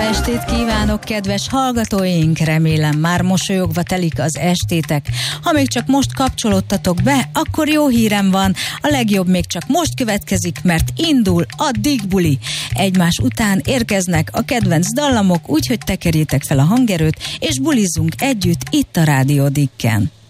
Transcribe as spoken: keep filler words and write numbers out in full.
estét kívánok, kedves hallgatóink! Remélem már mosolyogva telik az estétek. Ha még csak most kapcsolódtatok be, akkor jó hírem van. A legjobb még csak most következik, mert indul a Dig Buli. Egymás után érkeznek a kedvenc dallamok, úgyhogy tekerjétek fel a hangerőt, és bulizzunk együtt itt a Rádió Dikken.